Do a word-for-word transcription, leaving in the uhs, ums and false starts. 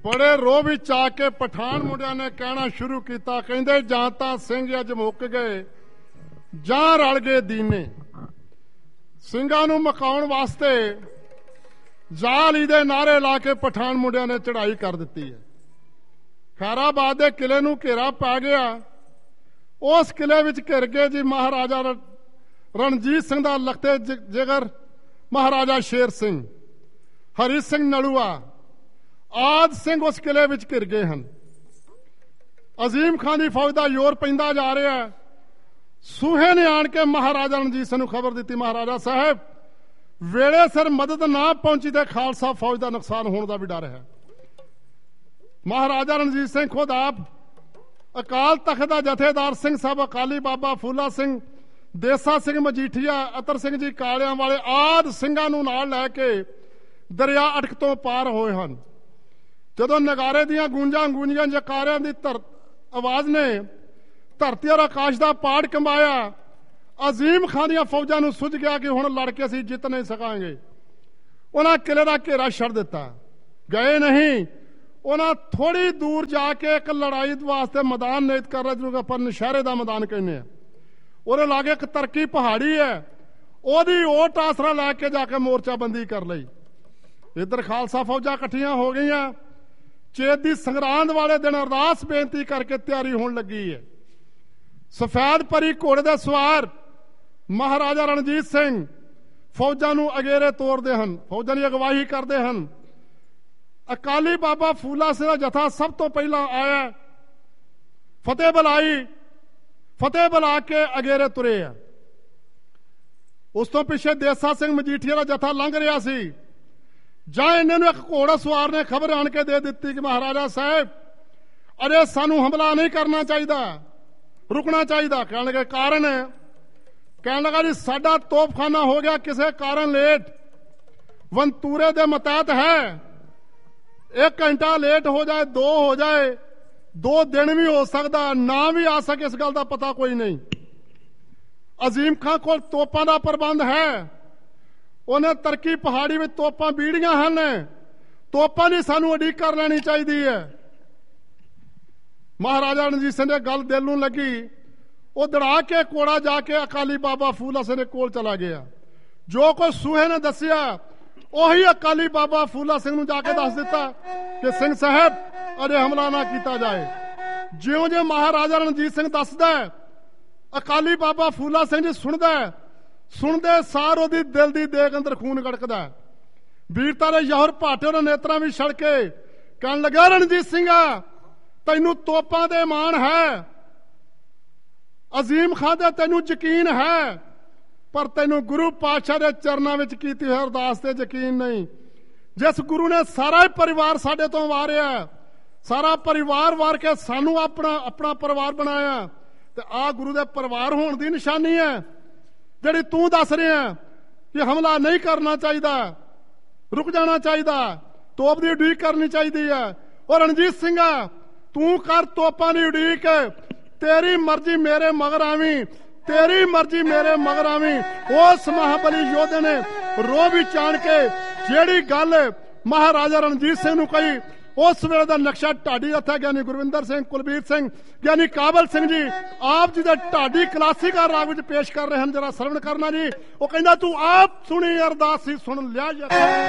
बड़े रोह विच आके पठान मुंडियां ने कहना शुरू किया, कहंदे जां तां सिंह अज मुक गए जां रल गए दीने। ਸਿੰਘਾਂ ਨੂੰ ਮਕਾਉਣ वास्ते जाली दे नारे ला के पठान मुंडियां ने चढ़ाई कर दी है। खैराबाद के किले नूं घेरा पै गया। उस किले विच घिर गए जी महाराजा रणजीत सिंह दा लखते जिगर, महाराजा शेर सिंह, हरी सिंह नलूआ आदि सिंह उस किले विच घिर गए हैं। अजीम खान की फौज का जोर पैंदा जा रहा है। सूहे ने आन के महाराजा रणजीत सिंह नूं खबर दी, महाराजा साहब वेले सिर मदद ना पहुंची तो खालसा फौज का नुकसान होने का भी डर है। महाराजा रणजीत सिंह खुद आप अकाल तख्त का जथेदार सिंह साहब अकाली बाबा फूला सिंह, देसा सिंह मजीठिया, अतर सिंह जी कालियां वाले आदि सिंघां नूं नाल लैके दरिया अटक तो पार होए हैं। जदों नगारे दियां गूंजां गूंजियां जकारियां दी धर आवाज ने धरती और आकाश का पाड़ कंबाया। अजीम खान दियां फौजां नूं सुझ गया कि हुण लड़ के असीं जित नहीं सकांगे। उन्हां किले का घेरा छड़ दिता, गए नहीं। उन्हां थोड़ी दूर जाके एक लड़ाई वास्ते मैदान नियत कर रहे, जिन्होंने आपां नशहरे का मैदान कहने हैं। उहदे लागे एक तरकी पहाड़ी है, ओहदी ओट आसरा लैके जाके मोर्चाबंदी कर लई। इधर खालसा फौजां इकट्ठियां हो गई। चेत दी संगरांद वाले दिन अरदास बेनती करके तैयारी होने लगी है। सफेद परी घोड़े दे सवार महाराजा रणजीत सिंह फौजां नूं अगेरे तोड़ते हैं, फौजां की अगवाही करते हैं। अकाली बाबा फूला सिंह दा जथा सब तो पहला आया, फतेह बुलाई, फतेह बुला के अगेरे तुरे है। उस तो पिछे देसा सिंह मजीठिया का जथा लंघ रहा सी। जां इन्हां नूं एक घोड़ा सवार ने खबर आण के दे दी कि महाराजा साहब अरे सानू हमला नहीं करना चाहिए, रुकना चाहिए। कहने लगे कारण है, कहने लगा जी साडा तोपखाना हो गया किसी कारण लेट, वंतूरे दे मतहत है। एक घंटा लेट हो जाए, दो हो जाए, दो दिन भी हो सकता, ना भी आ सके, इस गल का पता कोई नहीं। अजीम खान को तोपां का प्रबंध है, उन्हें तरकी पहाड़ी में तोपां बीड़ियां हैं, तोपां की सानू उड़ीक कर लेनी चाहिए है। महाराजा रणजीत सिंह ने गल दिल नूं लगी। वो दड़ा के कोड़ा जाके अकाली बाबा फूला सिंह कोल चला गया। जो कुछ सूहे ने दसिया उही अकाली बाबा फूला सिंह नूं जाके दस दिता कि सिंह साहब अरे हमला ना किया जाए। ज्यों ज्यों महाराजा रणजीत सिंह दसदा अकाली बाबा फूला सिंह जी सुनदा, सुनदे सार ओदी दिल दी देग अंदर खून गड़कदा। वीरता दे जौहर भाटे ने नेत्रां भी छड़के कहन लगा रणजीत सिंह तैनू तोपां दे मान है, अजीम खान दे तैनू यकीन है, पर तैनू गुरु पातशाह दे चरनां विच कीती होई अरदास ते यकीन नहीं। जिस गुरु ने सारा परिवार साडे तो वारिया, सारा परिवार वार के सानू अपना अपना परिवार बनाया, ते आ गुरु दे परिवार होने की निशानी है जिहड़ी तू दस रहा कि हमला नहीं करना चाहिए, रुक जाना चाहिए, तोप की उड़ीक करनी चाहिए है। और रणजीत सिंह तू कर तोपां दी उड़ीक, तेरी मर्जी मेरे मगर आवी, तेरी मर्जी मेरे मगर आवी। उस महाबली योधे ने रो भी चाण के जेड़ी गल महाराजा रणजीत सिंह नूं कही, उस वेले दा नक्शा ढाडी हत्था ज्ञानी गुरविंदर सिंह, कुलबीर सिंह, ज्ञानी काबल सिंह जी आप जी दे ढाडी क्लासिका राग विच पेश कर रहे हैं। जरा श्रवण करना जी। वो कहंदा तू आप सुनी अरदास सी सुन लिया।